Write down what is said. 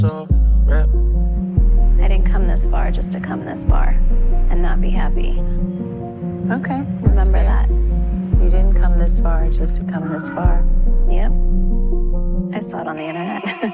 to rap. I didn't come this far just to come this far and not be happy. Okay. Remember that. You didn't come this far just to come this far. Yep. I saw it on the internet.